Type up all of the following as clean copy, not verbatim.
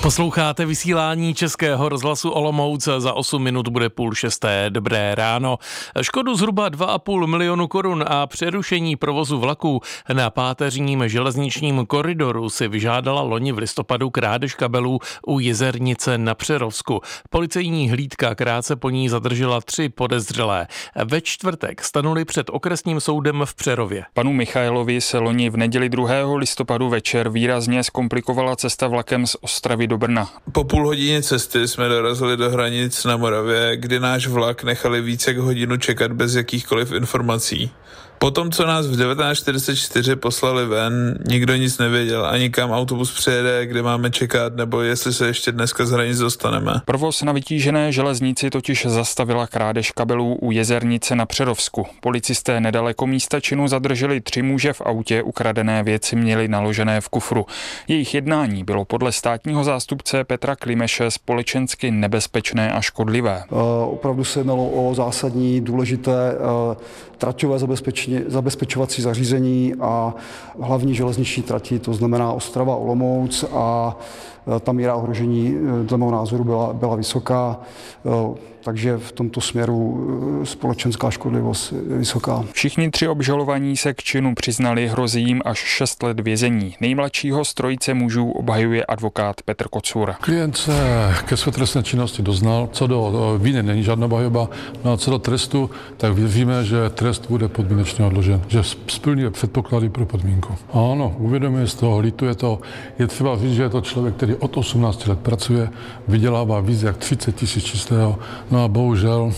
Posloucháte vysílání Českého rozhlasu Olomouc, za 8 minut bude 5:30. Dobré ráno. Škodu zhruba 2,5 milionu korun a přerušení provozu vlaků na páteřním železničním koridoru si vyžádala loni v listopadu krádež kabelů u Jizernice na Přerovsku. Policejní hlídka krátce po ní zadržela 3 podezřelé. Ve čtvrtek stanuli před okresním soudem v Přerově. Panu Michailovi se loni v neděli 2. listopadu večer výrazně zkomplikovala cesta vlakem z Ostravy do Brna. Po půl hodině cesty jsme dorazili do hranic na Moravě, kdy náš vlak nechali více jak hodinu čekat bez jakýchkoliv informací. Potom, co nás v 19:44 poslali ven, nikdo nic nevěděl, ani kam autobus přijede, kde máme čekat, nebo jestli se ještě dneska z hranic dostaneme. Provoz na vytížené železnici totiž zastavila krádež kabelů u Jizernice na Přerovsku. Policisté nedaleko místa činu zadrželi 3 muže v autě, ukradené věci měli naložené v kufru. Jejich jednání bylo podle státního zástupce Petra Klimeše společensky nebezpečné a škodlivé. Opravdu se jednalo o zásadní, důležité traťové zabezpečovací zařízení a hlavní železniční trati, to znamená Ostrava, Olomouc, a ta míra ohrožení dle mého názoru byla vysoká, takže v tomto směru společenská škodlivost je vysoká. Všichni 3 obžalovaní se k činu přiznali, hrozí jim až 6 let vězení. Nejmladšího z trojice mužů obhajuje advokát Petr Kocur. Klient se ke své trestné činnosti doznal, co do viny není žádná obhajoba, no a co do trestu, tak víme, že trest bude podmínečně odložen, že splňuje předpoklady pro podmínku. Ano, uvědomuje z toho, lituje to, je třeba říct, že je to člověk, který od 18 let pracuje, vydělává víc jak 30 000 čistého, no a bohužel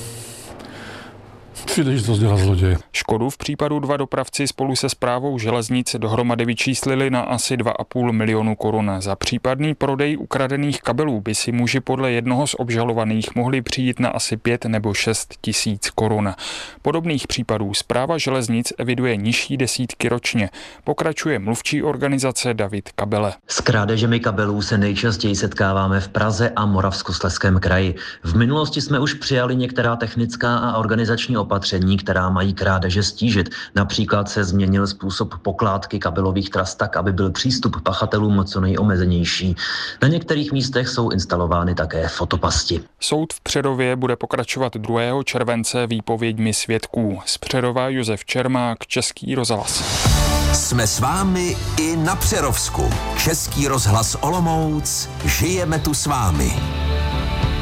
příležitost dělá zloděj. Škodu v případu 2 dopravci spolu se správou železnic dohromady vyčíslili na asi 2,5 milionu korun. Za případný prodej ukradených kabelů by si muži podle jednoho z obžalovaných mohli přijít na asi 5 nebo 6 tisíc korun. Podobných případů správa železnic eviduje nižší desítky ročně. Pokračuje mluvčí organizace David Kabele. S krádežemi kabelů se nejčastěji setkáváme v Praze a Moravskoslezském kraji. V minulosti jsme už přijali některá technická a organizační opatření, která mají krádeže stížit. Například se změnil způsob pokládky kabelových tras tak, aby byl přístup pachatelům co nejomezenější. Na některých místech jsou instalovány také fotopasti. Soud v Přerově bude pokračovat 2. července výpověďmi svědků. Z Přerova Josef Čermák, Český rozhlas. Jsme s vámi i na Přerovsku. Český rozhlas Olomouc, žijeme tu s vámi.